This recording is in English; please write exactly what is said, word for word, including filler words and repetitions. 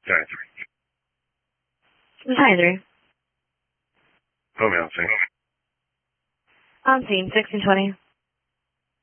Okay. This is Hyder. Put me on scene. On scene, sixteen twenty.